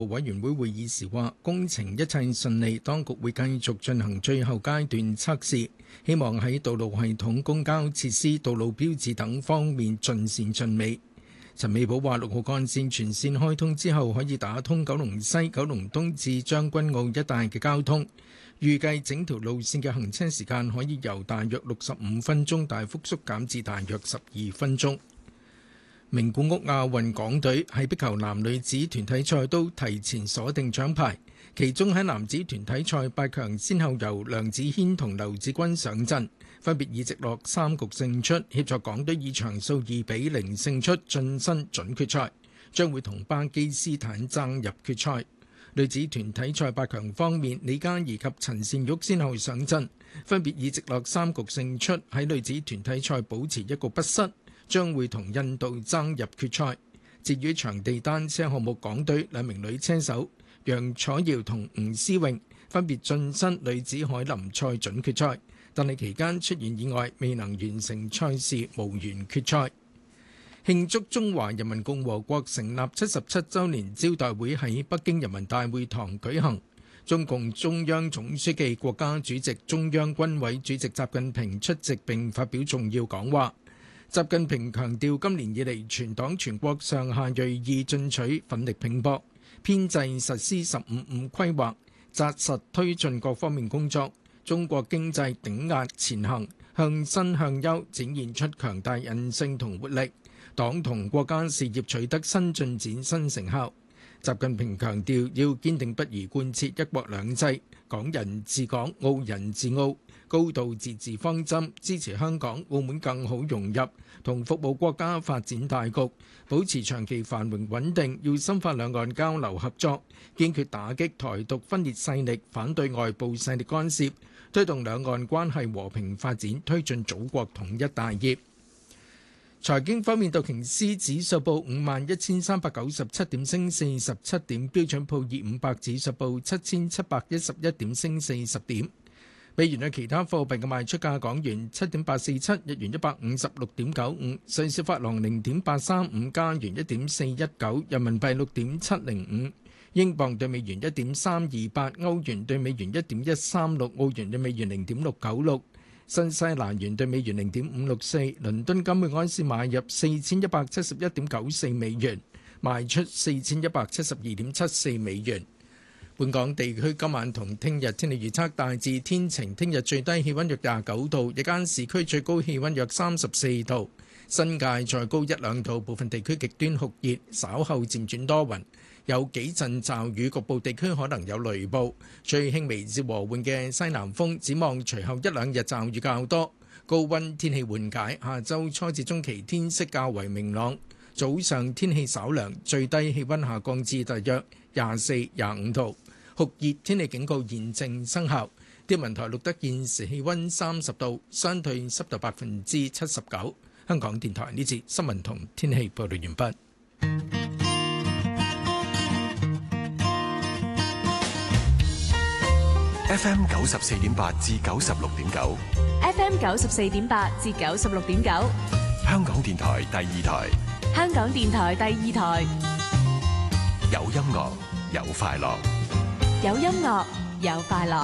委員會會議時話，工程一切順利，當局會繼續進行最後階段測試，希望喺道路系統、公交設施、道路標誌等方面盡善盡美。陳美寶話，6號幹線全線開通之後，可以打通九龍西、九龍東至將軍澳一帶嘅交通，預計整條路線嘅行車時間可以由大約65分鐘大幅縮減至大約12分鐘。名古屋亞運港隊喺壁球男女子團體賽都提前鎖定獎牌，其中喺男子團體賽8強先後由梁子軒同劉子君上陣，分別以直落3局勝出，協助港隊以場數2-0勝出，晉身準決賽，將會同巴基斯坦爭入決賽。女子團體賽8強方面，李嘉怡及陳善玉先後上陣，分別以直落3局勝出，喺女子團體賽保持1局不失，將會同印度爭入決賽。至於場地單車項目，港隊2名女車手楊楚瑤同吳思穎分別晉身女子凱林賽準決賽，但係期間出現意外，未能完成賽事，無緣決賽。慶祝中華人民共和國成立77週年招待會喺北京人民大會堂舉行，中共中央總書記、國家主席、中央軍委主席習近平出席並發表重要講話。習近平強調，今年以嚟，全黨全國上下銳意進取，奮力拼搏，編制實施15-5規劃，紮實推進各方面工作。中國經濟頂壓前行，向新向優，展現出強大韌性同活力。黨同國家事業取得新進展、新成效。習近平強調，要堅定不移貫徹一國兩制、港人治港、澳人治澳、高度自治方針，支持香港、澳門更好融入同服務國家發展大局，保持長期繁榮穩定。要深化兩岸交流合作，堅決打擊台獨分裂勢力，反對外部勢力干涉，推動兩岸關係和平發展，推進祖國統一大業。財經方面，道瓊斯指數報51,397點，升47點；標準普爾500指數報7,711點，升40點。美元對其他貨幣嘅賣出價：港元7.847，日元156.95，瑞士法郎0.835，加元1.419，人民幣6.705，英鎊對美元1.328，歐元對美元1.136，澳元對美元0.696。新西蘭元對美元0.564，倫敦金每安士買入4171.94美元，賣出4172.74美元。本港地區今晚同聽日天氣預測大致天晴，聽日最低氣温約29度，日間市區最高氣温約34度，新界再高1-2度，部分地區極端酷熱，稍後漸轉多雲。有幾陣驟雨，局部地區可能有雷暴，最輕微至和緩嘅西南風。展望隨後1-2日驟雨較多，高溫天氣緩解。下周初至中期天色較為明朗，早上天氣稍涼，最低氣溫下降至大約24-25度。酷熱天氣警告現正生效。天文台錄得現時氣溫30度，相對濕度79%。香港電台呢節新聞同天氣報道完畢。 FM 94.8至96.9 ，FM 94.8至96.9， 香港電台第2台， 香港電台第2台， 有音樂有快樂， 有音樂有快樂。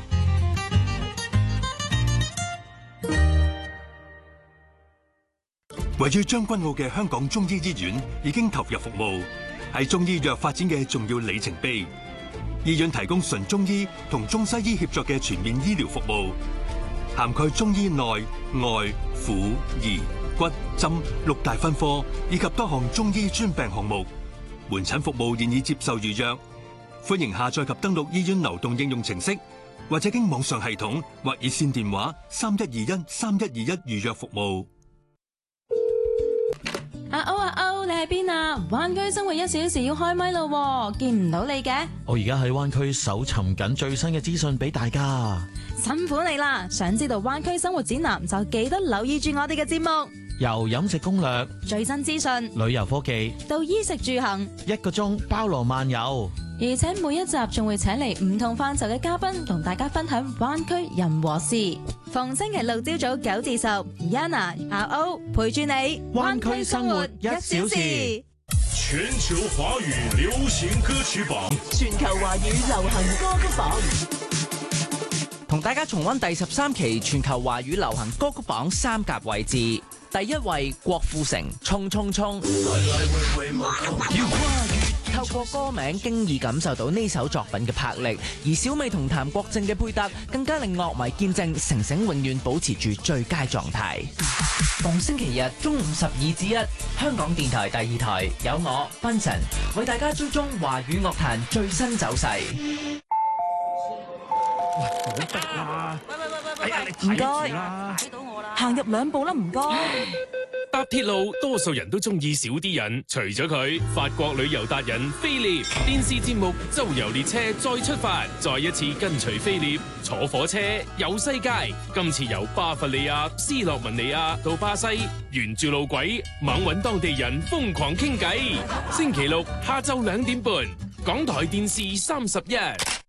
位於將軍澳嘅香港中醫醫院已經投入服務，係中醫藥發展嘅重要里程碑。醫院提供純中醫同中西醫協作嘅全面醫療服務，涵蓋中醫內外婦兒骨針6大分科，以及多項中醫專病項目。門診服務現已接受預約，歡迎下載及登錄醫院流動應用程式，或者經網上系統或熱線電話3121-3121預約服務。 阿歐，你喺邊啊？灣區生活1小時要開咪咯，見唔到你嘅。 我而家喺灣區搜尋緊最新嘅資訊俾大家。 辛苦你啦！想知道灣區生活指南就記得留意住我哋嘅節目， 由飲食攻略、 最新資訊、 旅遊科技到衣食住行 ，1個鐘包羅萬有。 而且每一集仲會請嚟唔同範疇嘅嘉賓，同大家分享灣區人和事。逢星期六朝早9至10，Yana 阿歐陪住你， 灣區生活1小時。 全球華語流行歌曲榜， 全球華語流行歌曲榜， 同大家重溫第13期全球華語流行歌曲榜3甲位置。第一位郭富城，衝衝衝。透過歌名經已感受到呢首作品嘅魄力，而小美同譚國正嘅配搭更加令樂迷見證城城永遠保持住最佳狀態。逢星期日中午12至1，香港電台第2台有我賓神為大家追蹤華語樂壇最新走勢。 喂，唔好逼啦！ 唔該，行入2步啦，唔該。 搭鐵路多數人都中意少啲人，除咗佢，法國旅遊達人菲臘電視節目周遊列車再出發，再一次跟隨菲臘坐火車遊世界。今次由巴伐利亞、斯洛文尼亞到巴西，沿住路軌猛搵當地人瘋狂傾偈。星期六下晝2點半，港台電視31。